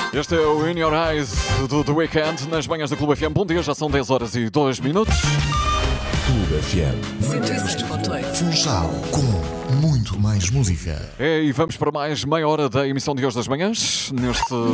Este é o In Your Eyes do The Weeknd nas manhãs da Clube FM. Bom dia, já são 10 horas e 2 minutos. Clube FM 106.8. Funchal com muito mais música. E vamos para mais meia hora da emissão de hoje das manhãs. Neste